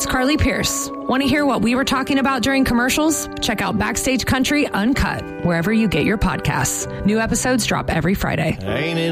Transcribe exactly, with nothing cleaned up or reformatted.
It's Carly Pierce. Want to hear what we were talking about during commercials? Check out Backstage Country Uncut, wherever you get your podcasts. New episodes drop every Friday. Ain't it